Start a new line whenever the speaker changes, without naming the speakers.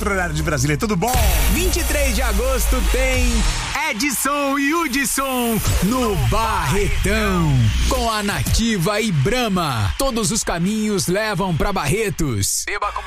4 horário de Brasília. Tudo bom?
23 de agosto tem Edson e Hudson no Barretão. Com a Nativa e Brahma. Todos os caminhos levam pra Barretos. Beba com